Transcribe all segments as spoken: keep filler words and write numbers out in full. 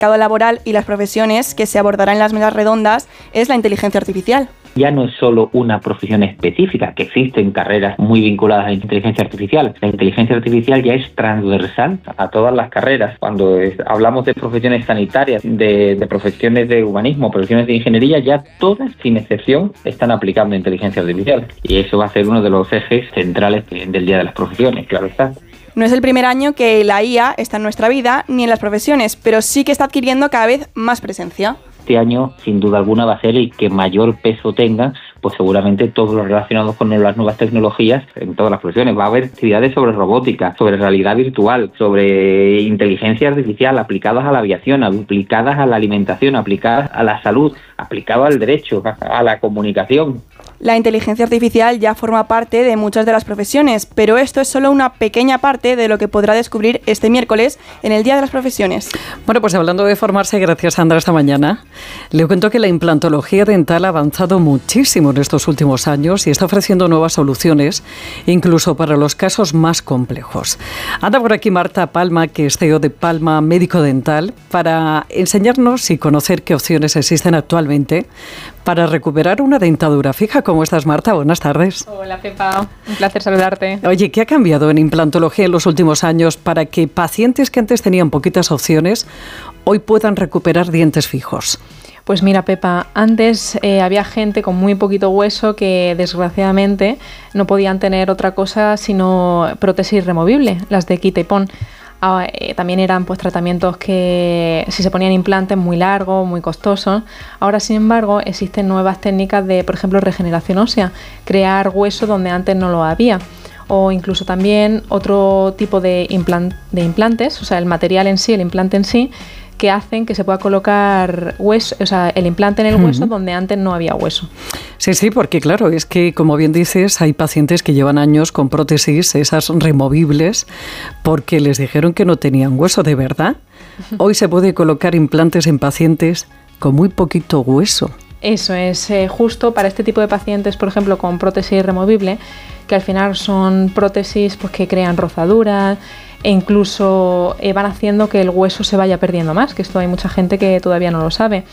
mercado laboral y las profesiones que se abordará en las mesas redondas es la inteligencia artificial. Ya no es solo una profesión específica, que existen carreras muy vinculadas a la inteligencia artificial. La inteligencia artificial ya es transversal a todas las carreras. Cuando es, hablamos de profesiones sanitarias, de, de profesiones de humanismo, profesiones de ingeniería, ya todas, sin excepción, están aplicando inteligencia artificial. Y eso va a ser uno de los ejes centrales del Día de las Profesiones, claro está. No es el primer año que la I A está en nuestra vida ni en las profesiones, pero sí que está adquiriendo cada vez más presencia. Este año, sin duda alguna, va a ser el que mayor peso tenga, pues seguramente todos los relacionados con las nuevas tecnologías en todas las profesiones. Va a haber actividades sobre robótica, sobre realidad virtual, sobre inteligencia artificial aplicadas a la aviación, aplicadas a la alimentación, aplicadas a la salud, aplicadas al derecho, a la comunicación. La inteligencia artificial ya forma parte de muchas de las profesiones, pero esto es solo una pequeña parte de lo que podrá descubrir este miércoles en el Día de las Profesiones. Bueno, pues hablando de formarse, gracias Sandra, esta mañana, le cuento que la implantología dental ha avanzado muchísimo en estos últimos años y está ofreciendo nuevas soluciones, incluso para los casos más complejos. Anda por aquí Marta Palma, que es C E O de Palma Médico Dental, para enseñarnos y conocer qué opciones existen actualmente para recuperar una dentadura fija. ¿Cómo estás, Marta? Buenas tardes. Hola, Pepa. Un placer saludarte. Oye, ¿qué ha cambiado en implantología en los últimos años para que pacientes que antes tenían poquitas opciones hoy puedan recuperar dientes fijos? Pues mira, Pepa, antes eh, había gente con muy poquito hueso que desgraciadamente no podían tener otra cosa sino prótesis removible, las de quita y pon. Ah, eh, también eran pues tratamientos que si se ponían implantes muy largos, muy costosos. Ahora, sin embargo, existen nuevas técnicas de, por ejemplo, regeneración ósea, crear hueso donde antes no lo había. O incluso también otro tipo de, implant- de implantes, o sea, el material en sí, el implante en sí, que hacen que se pueda colocar hueso, o sea, el implante en el hueso uh-huh. donde antes no había hueso. Sí, sí, porque claro, es que como bien dices, hay pacientes que llevan años con prótesis, esas removibles, porque les dijeron que no tenían hueso de verdad. Hoy se puede colocar implantes en pacientes con muy poquito hueso. Eso es, eh, justo para este tipo de pacientes, por ejemplo, con prótesis removible, que al final son prótesis pues, que crean rozaduras, e incluso eh, van haciendo que el hueso se vaya perdiendo más, que esto hay mucha gente que todavía no lo sabe.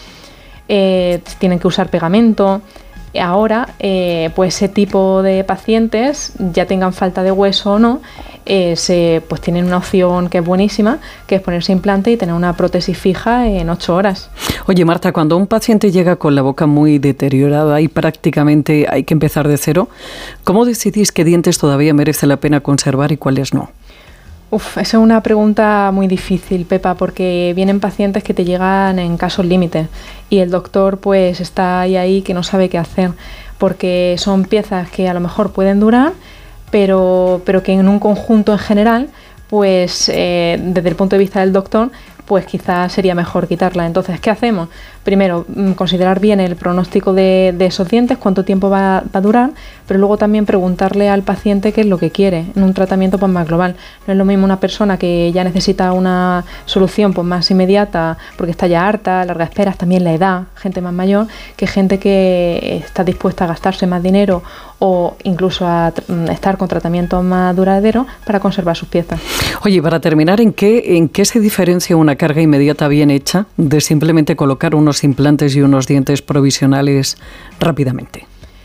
Eh, tienen que usar pegamento. Ahora, eh, pues ese tipo de pacientes, ya tengan falta de hueso o no, eh, se, pues tienen una opción que es buenísima, que es ponerse implante y tener una prótesis fija en ocho horas. Oye, Marta, cuando un paciente llega con la boca muy deteriorada y prácticamente hay que empezar de cero, ¿cómo decidís qué dientes todavía merece la pena conservar y cuáles no? Uf, esa es una pregunta muy difícil, Pepa, porque vienen pacientes que te llegan en casos límites y el doctor pues está ahí, ahí que no sabe qué hacer, porque son piezas que a lo mejor pueden durar, pero, pero que en un conjunto en general, pues eh, desde el punto de vista del doctor, pues quizás sería mejor quitarla. Entonces, ¿qué hacemos? Primero, considerar bien el pronóstico de, de esos dientes, cuánto tiempo va, va a durar, pero luego también preguntarle al paciente qué es lo que quiere en un tratamiento pues, más global. No es lo mismo una persona que ya necesita una solución pues, más inmediata porque está ya harta, largas esperas, también la edad, gente más mayor, que gente que está dispuesta a gastarse más dinero o incluso a estar con tratamientos más duraderos para conservar sus piezas. Oye, para terminar, ¿en qué, en qué se diferencia una carga inmediata bien hecha de simplemente colocar unos implantes y unos dientes provisionales rápidamente?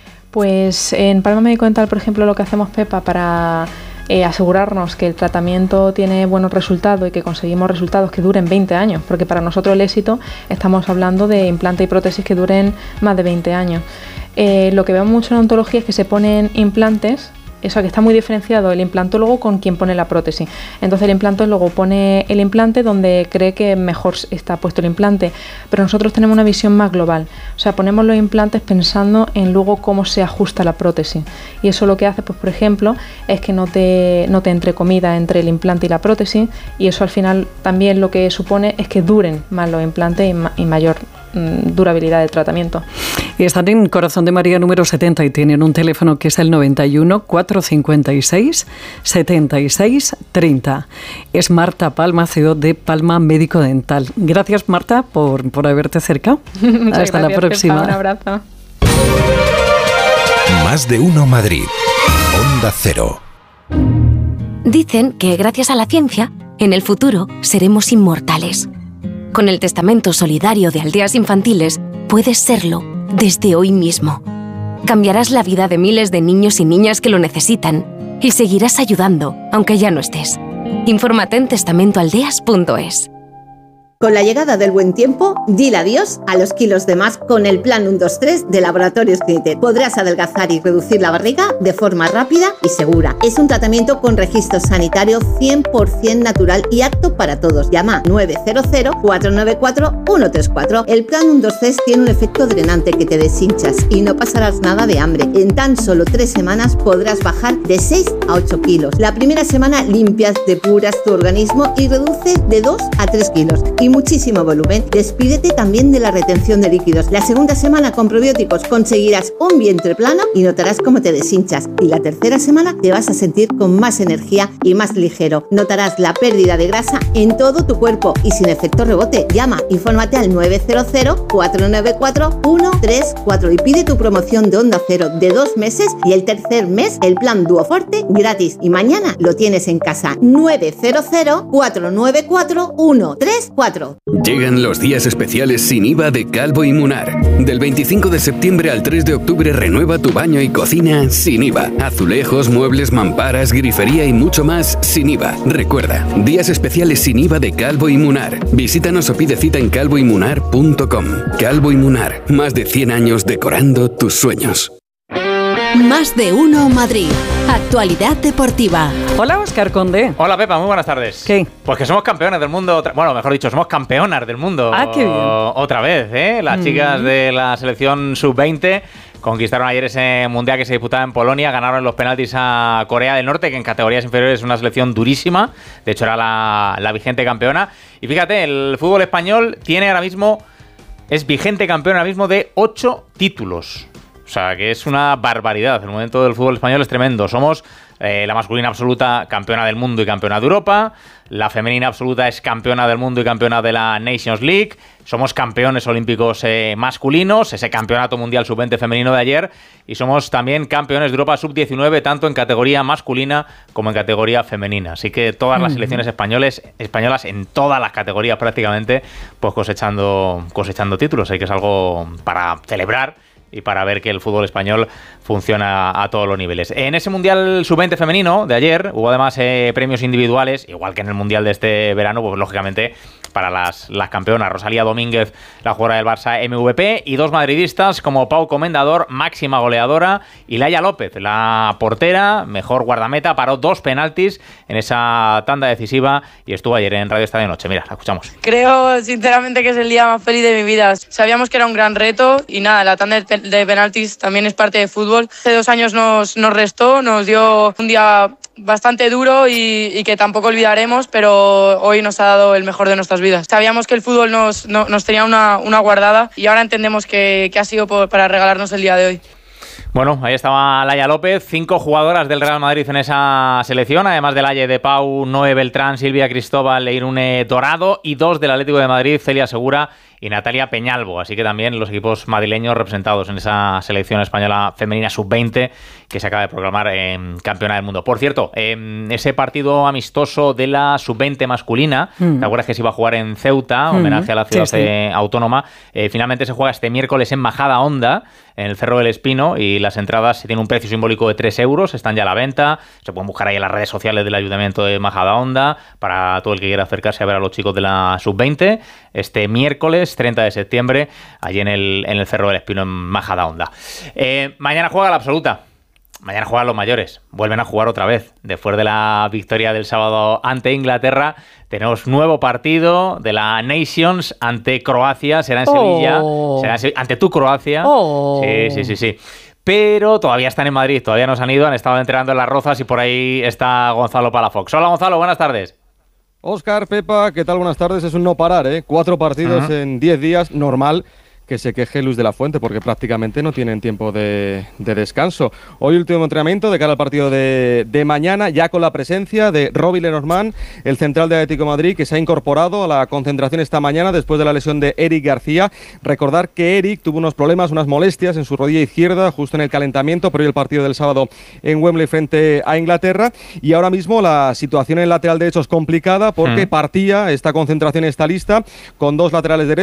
Pues en Palma Médico Dental, por ejemplo, lo que hacemos, Pepa, para eh, asegurarnos que el tratamiento tiene buenos resultados y que conseguimos resultados que duren veinte años, porque para nosotros el éxito estamos hablando de implantes y prótesis que duren más de veinte años. Eh, lo que vemos mucho en odontología es que se ponen implantes, eso que está muy diferenciado el implantólogo con quien pone la prótesis. Entonces el implantólogo pone el implante donde cree que mejor está puesto el implante, pero nosotros tenemos una visión más global. O sea, ponemos los implantes pensando en luego cómo se ajusta la prótesis. Y eso lo que hace, pues por ejemplo, es que no te, no te entre comida entre el implante y la prótesis, y eso al final también lo que supone es que duren más los implantes y, ma- y mayor durabilidad del tratamiento. Y están en Corazón de María número setenta y tienen un teléfono que es el noventa y uno, cuatrocientos cincuenta y seis, setenta y seis treinta. Es Marta Palma, C E O de Palma Médico Dental. Gracias, Marta, por, por haberte acercado. Muchas Hasta gracias, la próxima. Pepa, un abrazo. Más de uno Madrid. Onda Cero. Dicen que gracias a la ciencia, en el futuro seremos inmortales. Con el testamento solidario de Aldeas Infantiles, puedes serlo desde hoy mismo. Cambiarás la vida de miles de niños y niñas que lo necesitan y seguirás ayudando, aunque ya no estés. Infórmate en testamentoaldeas punto es. Con la llegada del buen tiempo, dile adiós a los kilos de más con el plan uno dos tres de Laboratorios Clinitet. Podrás adelgazar y reducir la barriga de forma rápida y segura. Es un tratamiento con registro sanitario cien por ciento natural y apto para todos. Llama nueve cero cero, cuatro nueve cuatro, uno tres cuatro. El plan uno dos tres tiene un efecto drenante que te deshinchas y no pasarás nada de hambre. En tan solo tres semanas podrás bajar de seis a ocho kilos. La primera semana limpias, depuras tu organismo y reduces de dos a tres kilos. Y muchísimo volumen. Despídete también de la retención de líquidos. La segunda semana con probióticos conseguirás un vientre plano y notarás cómo te deshinchas. Y la tercera semana te vas a sentir con más energía y más ligero. Notarás la pérdida de grasa en todo tu cuerpo y sin efecto rebote. Llama, infórmate al nueve cero cero, cuatro nueve cuatro, uno tres cuatro y pide tu promoción de Onda Cero de dos meses y el tercer mes el plan Duoforte gratis. Y mañana lo tienes en casa. nueve cero cero, cuatro nueve cuatro, uno tres cuatro. Llegan los días especiales sin I V A de Calvo y Munar. Del veinticinco de septiembre al tres de octubre renueva tu baño y cocina sin I V A. Azulejos, muebles, mamparas, grifería y mucho más sin I V A. Recuerda, días especiales sin I V A de Calvo y Munar. Visítanos o pide cita en calvo y munar punto com. Calvo y Munar, más de cien años decorando tus sueños. Más de uno Madrid. Actualidad deportiva. Hola, Óscar Conde. Hola, Pepa, muy buenas tardes. ¿Qué? Pues que somos campeones del mundo. Otra... Bueno, mejor dicho, somos campeonas del mundo. Ah, qué bien. Otra vez, ¿eh? Las mm. chicas de la selección sub veinte conquistaron ayer ese mundial que se disputaba en Polonia. Ganaron los penaltis a Corea del Norte, que en categorías inferiores es una selección durísima. De hecho, era la, la vigente campeona. Y fíjate, el fútbol español tiene ahora mismo... Es vigente campeón ahora mismo de ocho títulos. O sea, que es una barbaridad. El momento del fútbol español es tremendo. Somos eh, la masculina absoluta campeona del mundo y campeona de Europa. La femenina absoluta es campeona del mundo y campeona de la Nations League. Somos campeones olímpicos eh, masculinos, ese campeonato mundial sub veinte femenino de ayer. Y somos también campeones de Europa sub diecinueve, tanto en categoría masculina como en categoría femenina. Así que todas las selecciones españoles, españolas en todas las categorías prácticamente, pues cosechando, cosechando títulos. Así que es algo para celebrar y para ver que el fútbol español funciona a todos los niveles. En ese Mundial sub veinte femenino de ayer hubo además eh, premios individuales, igual que en el Mundial de este verano, pues lógicamente para las, las campeonas. Rosalía Domínguez, la jugadora del Barça, M V P, y dos madridistas como Pau Comendador, máxima goleadora, y Laia López, la portera, mejor guardameta, paró dos penaltis en esa tanda decisiva y estuvo ayer en Radio Estadio Noche. Mira, la escuchamos. Creo sinceramente que es el día más feliz de mi vida. Sabíamos que era un gran reto y nada, la tanda de de penaltis también es parte de fútbol. Hace dos años nos, nos restó, nos dio un día bastante duro y, y que tampoco olvidaremos, pero hoy nos ha dado el mejor de nuestras vidas. Sabíamos que el fútbol nos, no, nos tenía una, una guardada y ahora entendemos que, que ha sido por, para regalarnos el día de hoy. Bueno, ahí estaba Laia López, cinco jugadoras del Real Madrid en esa selección, además de Laia, de Pau, Noé Beltrán, Silvia Cristóbal e Irune Dorado, y dos del Atlético de Madrid, Celia Segura y Natalia Peñalvo. Así que también los equipos madrileños representados en esa selección española femenina sub veinte que se acaba de proclamar en campeona del mundo. Por cierto, en ese partido amistoso de la sub veinte masculina, mm. ¿te acuerdas que se iba a jugar en Ceuta, homenaje mm. a la ciudad sí, sí. autónoma? Eh, finalmente se juega este miércoles en Majadahonda, en el Cerro del Espino, y las entradas tienen un precio simbólico de tres euros, están ya a la venta, se pueden buscar ahí en las redes sociales del Ayuntamiento de Majadahonda para todo el que quiera acercarse a ver a los chicos de la sub veinte este miércoles treinta de septiembre, allí en el, en el Cerro del Espino, en Majadahonda. Eh, mañana juega la absoluta. Mañana juegan los mayores, vuelven a jugar otra vez. Después de la victoria del sábado ante Inglaterra, tenemos nuevo partido de la Nations ante Croacia, será en Sevilla, oh. será en Sevilla, ante tu Croacia. Oh. Sí, sí, sí, sí. Pero todavía están en Madrid, todavía no se han ido, han estado entrenando en Las Rozas y por ahí está Gonzalo Palafox. Hola Gonzalo, buenas tardes. Óscar, Pepa, ¿qué tal? Buenas tardes. Es un no parar, ¿eh? Cuatro partidos uh-huh. en diez días, normal que se queje Luis de la Fuente, porque prácticamente no tienen tiempo de, de descanso. Hoy último entrenamiento de cara al partido de, de mañana, ya con la presencia de Robbie Lenormand, el central de Atlético de Madrid, que se ha incorporado a la concentración esta mañana después de la lesión de Eric García. Recordar que Eric tuvo unos problemas, unas molestias en su rodilla izquierda justo en el calentamiento, pero hoy el partido del sábado en Wembley frente a Inglaterra, y ahora mismo la situación en el lateral derecho es complicada porque mm. partía esta concentración, esta lista, con dos laterales derechos